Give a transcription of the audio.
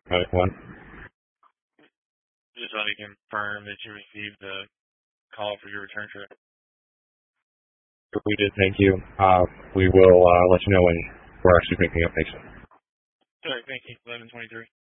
Medic 1. Just want to confirm that you received the call for your return trip. We did, thank you. We will let you know when we're actually picking up patients. Sorry, thank you. 1123.